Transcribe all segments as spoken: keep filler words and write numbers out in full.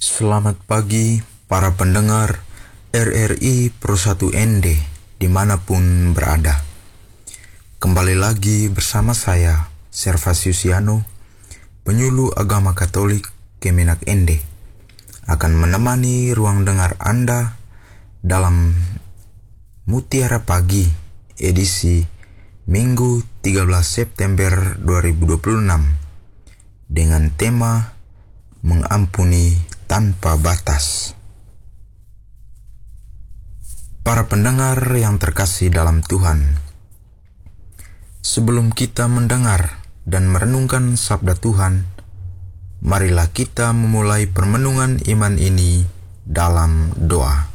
Selamat pagi para pendengar R R I Pro satu N D dimanapun berada. Kembali lagi bersama saya, Servasius Yano, penyuluh agama Katolik Kemenak N D, akan menemani ruang dengar Anda dalam Mutiara Pagi edisi Minggu tiga belas September dua ribu dua puluh enam dengan tema Mengampuni tanpa batas. Para pendengar yang terkasih dalam Tuhan, sebelum kita mendengar dan merenungkan sabda Tuhan, marilah kita memulai permenungan iman ini dalam doa.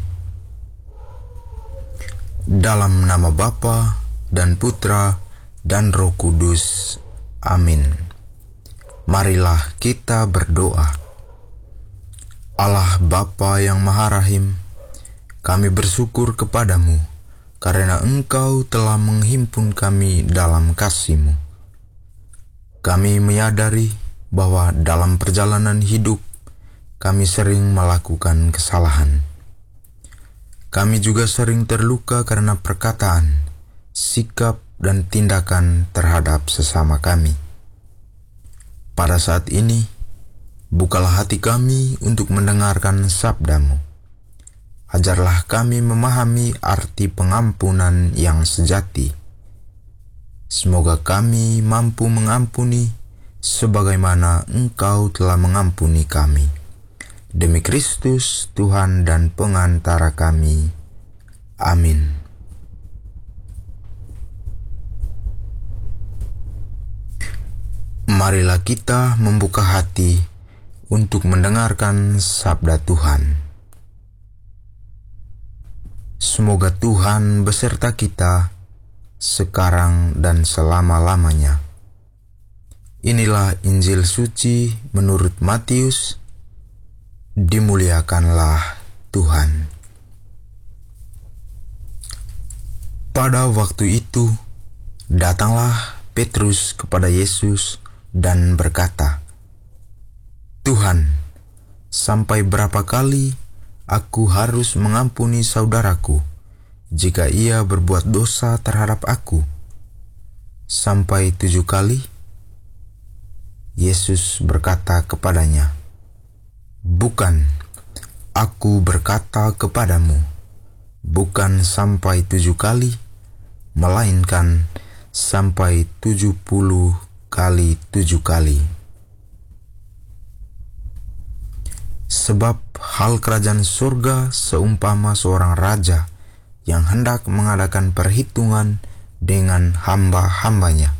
Dalam nama Bapa dan Putra dan Roh Kudus. Amin. Marilah kita berdoa. Allah Bapa yang Maha Rahim, kami bersyukur kepadamu karena Engkau telah menghimpun kami dalam kasih-Mu. Kami menyadari bahwa dalam perjalanan hidup kami sering melakukan kesalahan. Kami juga sering terluka karena perkataan, sikap, dan tindakan terhadap sesama kami. Pada saat ini, bukalah hati kami untuk mendengarkan sabda-Mu. Ajarlah kami memahami arti pengampunan yang sejati. Semoga kami mampu mengampuni sebagaimana Engkau telah mengampuni kami. Demi Kristus, Tuhan dan pengantara kami. Amin. Marilah kita membuka hati untuk mendengarkan sabda Tuhan. Semoga Tuhan beserta kita sekarang dan selama-lamanya. Inilah Injil suci menurut Matius. Dimuliakanlah Tuhan. Pada waktu itu, datanglah Petrus kepada Yesus dan berkata, "Tuhan, sampai berapa kali aku harus mengampuni saudaraku jika ia berbuat dosa terhadap aku? Sampai tujuh kali?" Yesus berkata kepadanya, "Bukan, aku berkata kepadamu, bukan sampai tujuh kali, melainkan sampai tujuh puluh kali tujuh kali." Sebab hal kerajaan surga seumpama seorang raja yang hendak mengadakan perhitungan dengan hamba-hambanya.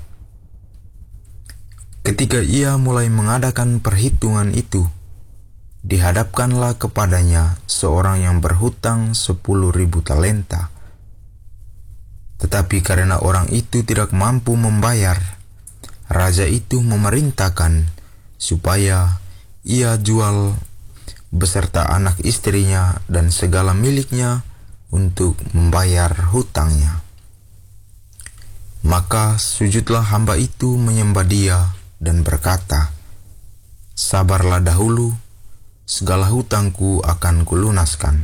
Ketika ia mulai mengadakan perhitungan itu, dihadapkanlah kepadanya seorang yang berhutang sepuluh ribu talenta. Tetapi karena orang itu tidak mampu membayar, raja itu memerintahkan supaya ia jual beserta anak istrinya dan segala miliknya untuk membayar hutangnya. Maka sujudlah hamba itu menyembah dia dan berkata, "Sabarlah dahulu, segala hutangku akan kulunaskan."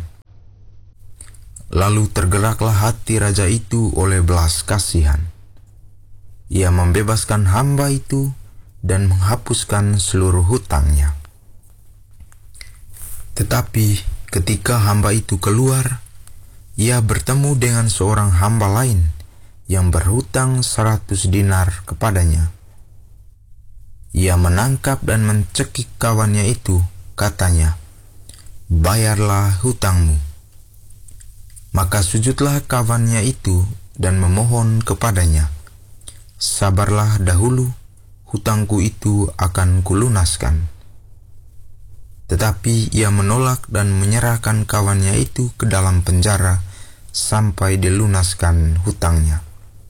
Lalu tergeraklah hati raja itu oleh belas kasihan. Ia membebaskan hamba itu dan menghapuskan seluruh hutangnya. Tetapi ketika hamba itu keluar, ia bertemu dengan seorang hamba lain yang berhutang seratus dinar kepadanya. Ia menangkap dan mencekik kawannya itu, katanya, "Bayarlah hutangmu." Maka sujudlah kawannya itu dan memohon kepadanya, "Sabarlah dahulu, hutangku itu akan kulunaskan." Tetapi ia menolak dan menyerahkan kawannya itu ke dalam penjara sampai dilunaskan hutangnya.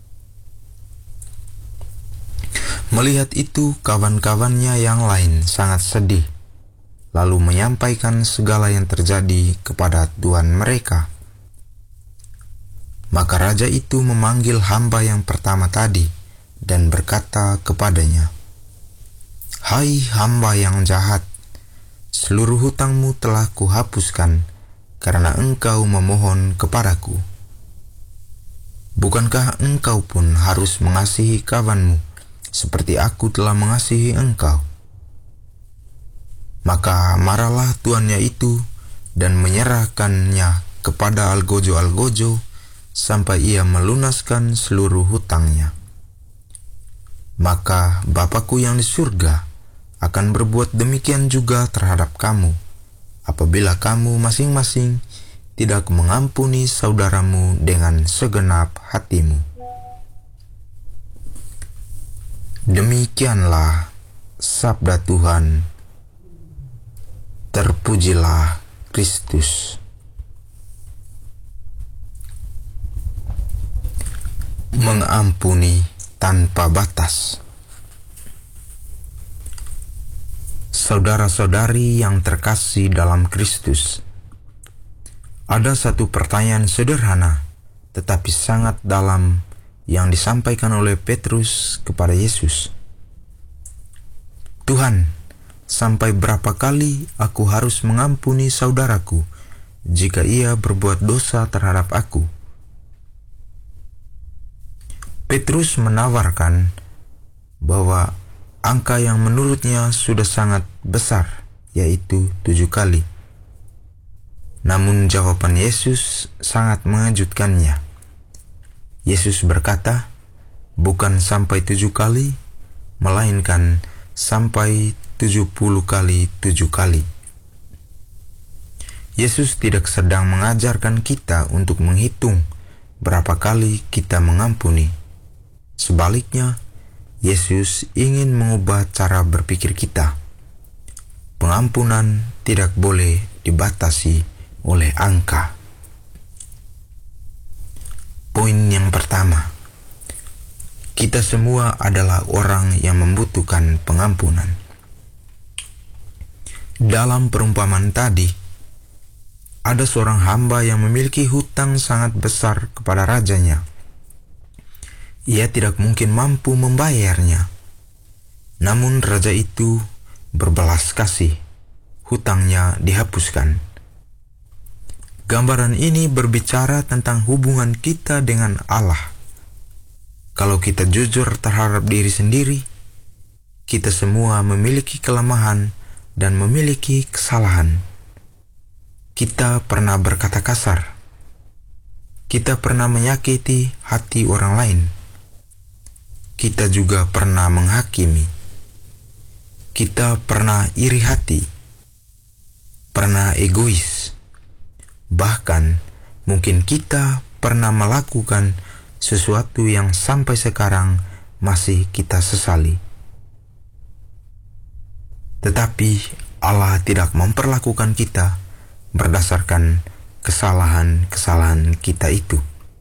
Melihat itu, kawan-kawannya yang lain sangat sedih, lalu menyampaikan segala yang terjadi kepada tuan mereka. Maka raja itu memanggil hamba yang pertama tadi dan berkata kepadanya, "Hai hamba yang jahat, seluruh hutangmu telah kuhapuskan karena engkau memohon kepadaku. Bukankah engkau pun harus mengasihi kawanmu seperti aku telah mengasihi engkau? Maka marahlah tuannya itu dan menyerahkannya kepada algojo-algojo sampai ia melunaskan seluruh hutangnya. Maka Bapakku yang di surga akan berbuat demikian juga terhadap kamu, apabila kamu masing-masing tidak mengampuni saudaramu dengan segenap hatimu. Demikianlah sabda Tuhan. Terpujilah Kristus. Mengampuni tanpa batas. Saudara-saudari yang terkasih dalam Kristus, ada satu pertanyaan sederhana tetapi sangat dalam yang disampaikan oleh Petrus kepada Yesus. Tuhan, sampai berapa kali aku harus mengampuni saudaraku jika ia berbuat dosa terhadap aku? Petrus menawarkan bahwa angka yang menurutnya sudah sangat besar, yaitu tujuh kali. Namun jawaban Yesus sangat mengejutkannya. Yesus berkata, bukan sampai tujuh kali, melainkan sampai tujuh puluh kali tujuh kali. Yesus tidak sedang mengajarkan kita untuk menghitung berapa kali kita mengampuni. Sebaliknya, Yesus ingin mengubah cara berpikir kita. Pengampunan tidak boleh dibatasi oleh angka. Poin yang pertama, kita semua adalah orang yang membutuhkan pengampunan. Dalam perumpamaan tadi, ada seorang hamba yang memiliki hutang sangat besar kepada rajanya. Ia tidak mungkin mampu membayarnya. Namun raja itu berbelas kasih, hutangnya dihapuskan. Gambaran ini berbicara tentang hubungan kita dengan Allah. Kalau kita jujur terhadap diri sendiri, kita semua memiliki kelemahan dan memiliki kesalahan. Kita pernah berkata kasar. Kita pernah menyakiti hati orang lain. Kita juga pernah menghakimi. Kita pernah iri hati, pernah egois. Bahkan mungkin kita pernah melakukan sesuatu yang sampai sekarang masih kita sesali. Tetapi Allah tidak memperlakukan kita berdasarkan kesalahan-kesalahan kita itu.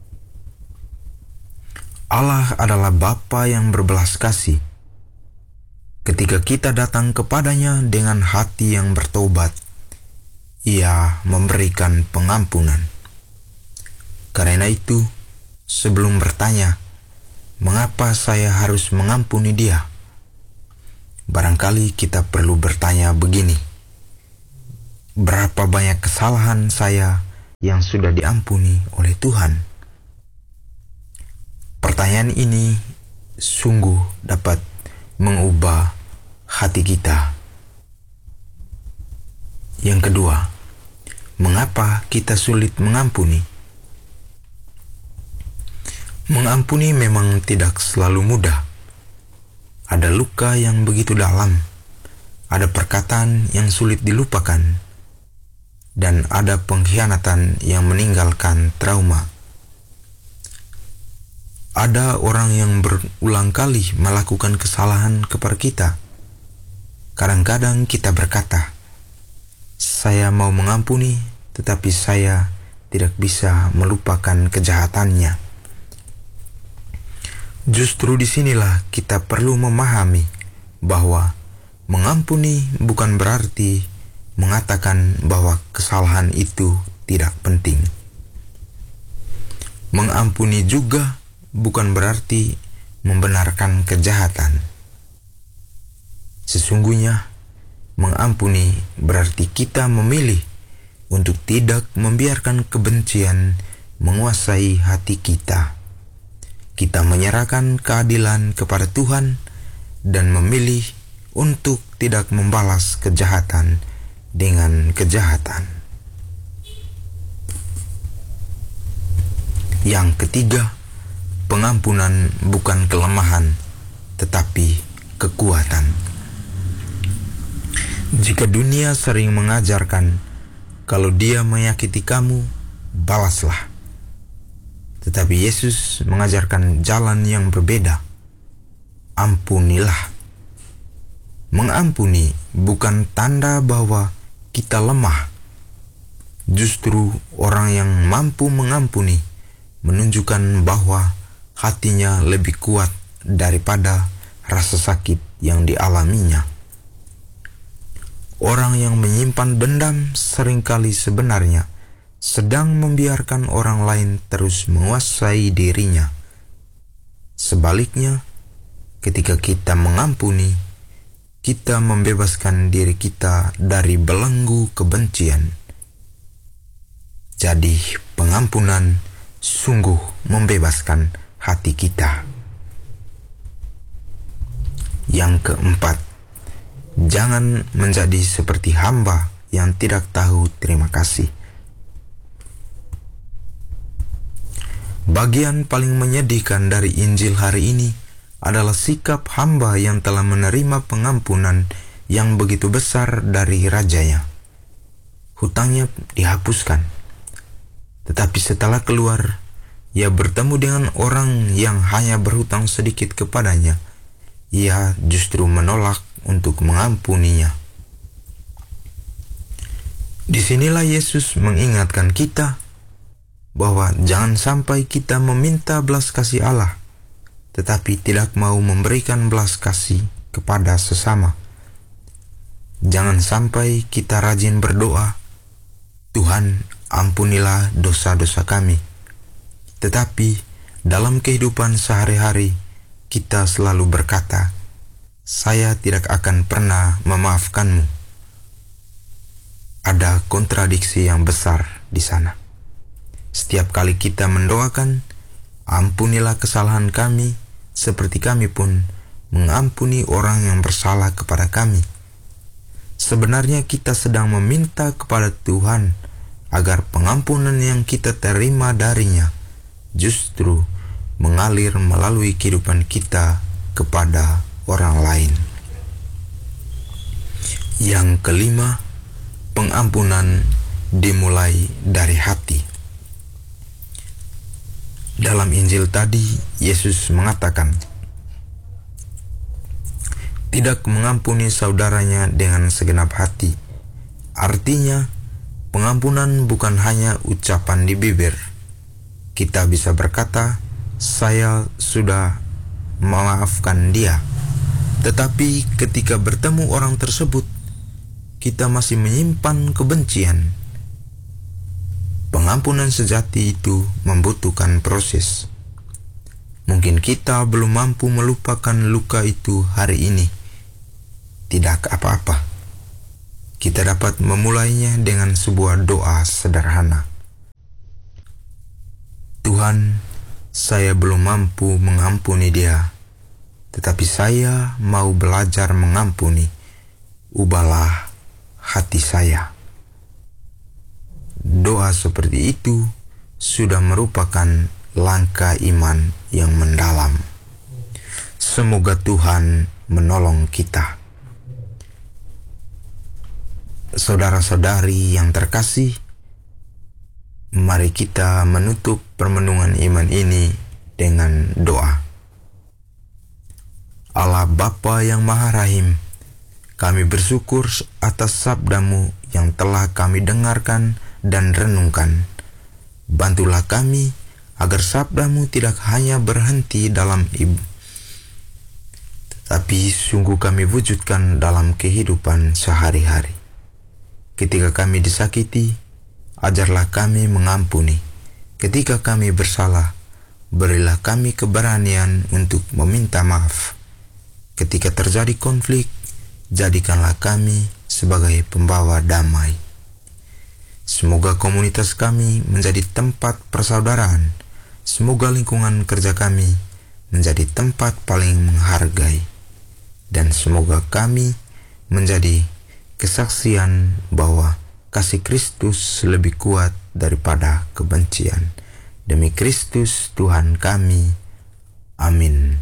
Allah adalah Bapa yang berbelas kasih. Ketika kita datang kepadanya dengan hati yang bertobat, Ia memberikan pengampunan. Karena itu, sebelum bertanya, mengapa saya harus mengampuni dia? Barangkali kita perlu bertanya begini, berapa banyak kesalahan saya yang sudah diampuni oleh Tuhan? Pertanyaan ini sungguh dapat mengubah hati kita. Yang kedua, mengapa kita sulit mengampuni? Mengampuni memang tidak selalu mudah. Ada luka yang begitu dalam, ada perkataan yang sulit dilupakan, dan ada pengkhianatan yang meninggalkan trauma. Ada orang yang berulang kali melakukan kesalahan kepada kita. Kadang-kadang kita berkata, saya mau mengampuni, tetapi saya tidak bisa melupakan kejahatannya. Justru disinilah kita perlu memahami bahwa mengampuni bukan berarti mengatakan bahwa kesalahan itu tidak penting. Mengampuni juga bukan berarti membenarkan kejahatan. Sesungguhnya, Mengampuni berarti kita memilih untuk tidak membiarkan kebencian menguasai hati kita. Kita menyerahkan keadilan kepada Tuhan dan memilih untuk tidak membalas kejahatan dengan kejahatan. Yang ketiga, pengampunan bukan kelemahan, tetapi kekuatan. Jika dunia sering mengajarkan kalau dia menyakiti kamu, balaslah. Tetapi Yesus mengajarkan jalan yang berbeda. Ampunilah. Mengampuni bukan tanda bahwa kita lemah. Justru orang yang mampu mengampuni menunjukkan bahwa hatinya lebih kuat daripada rasa sakit yang dialaminya. Orang yang menyimpan dendam seringkali sebenarnya sedang membiarkan orang lain terus menguasai dirinya. Sebaliknya, ketika kita mengampuni, kita membebaskan diri kita dari belenggu kebencian. Jadi, pengampunan sungguh membebaskan hati kita. Yang keempat, jangan menjadi seperti hamba yang tidak tahu terima kasih. Bagian paling menyedihkan dari Injil hari ini adalah sikap hamba yang telah menerima pengampunan yang begitu besar dari rajanya. Hutangnya dihapuskan. Tetapi setelah keluar, ia bertemu dengan orang yang hanya berhutang sedikit kepadanya. Ia justru menolak untuk mengampuninya. Disinilah Yesus mengingatkan kita bahwa jangan sampai kita meminta belas kasih Allah, tetapi tidak mau memberikan belas kasih kepada sesama. Jangan sampai kita rajin berdoa, Tuhan, ampunilah dosa-dosa kami. Tetapi dalam kehidupan sehari-hari kita selalu berkata, saya tidak akan pernah memaafkanmu. Ada kontradiksi yang besar di sana. Setiap kali kita mendoakan, ampunilah kesalahan kami, seperti kami pun mengampuni orang yang bersalah kepada kami. Sebenarnya kita sedang meminta kepada Tuhan agar pengampunan yang kita terima darinya justru mengalir melalui kehidupan kita kepada orang lain. Yang kelima, pengampunan dimulai dari hati. Dalam Injil tadi, Yesus mengatakan, tidak mengampuni saudaranya dengan segenap hati. Artinya, pengampunan bukan hanya ucapan di bibir. Kita bisa berkata, saya sudah memaafkan dia. Tetapi ketika bertemu orang tersebut, kita masih menyimpan kebencian. Pengampunan sejati itu membutuhkan proses. Mungkin kita belum mampu melupakan luka itu hari ini. Tidak apa-apa. Kita dapat memulainya dengan sebuah doa sederhana. Tuhan, saya belum mampu mengampuni dia, tetapi saya mau belajar mengampuni. Ubahlah hati saya. Doa seperti itu sudah merupakan langkah iman yang mendalam. Semoga Tuhan menolong kita. Saudara-saudari yang terkasih, mari kita menutup permenungan iman ini dengan doa. Allah Bapa yang Maha Rahim, kami bersyukur atas sabda-Mu yang telah kami dengarkan dan renungkan. Bantulah kami agar sabda-Mu tidak hanya berhenti dalam ibu, tetapi sungguh kami wujudkan dalam kehidupan sehari-hari. Ketika kami disakiti, ajarlah kami mengampuni. Ketika kami bersalah, berilah kami keberanian untuk meminta maaf. Ketika terjadi konflik, jadikanlah kami sebagai pembawa damai. Semoga komunitas kami menjadi tempat persaudaraan. Semoga lingkungan kerja kami menjadi tempat paling menghargai. Dan semoga kami menjadi kesaksian bahwa kasih Kristus lebih kuat daripada kebencian. Demi Kristus Tuhan kami. Amin.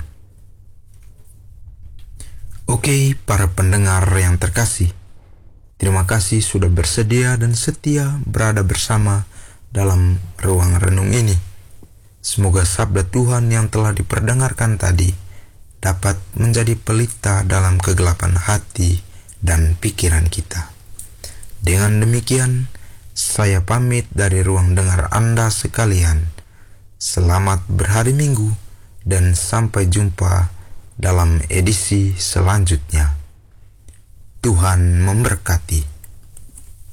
Oke, para pendengar yang terkasih, terima kasih sudah bersedia dan setia berada bersama dalam ruang renung ini. Semoga sabda Tuhan yang telah diperdengarkan tadi dapat menjadi pelita dalam kegelapan hati dan pikiran kita. Dengan demikian, saya pamit dari ruang dengar Anda sekalian. Selamat berhari Minggu dan sampai jumpa dalam edisi selanjutnya. Tuhan memberkati.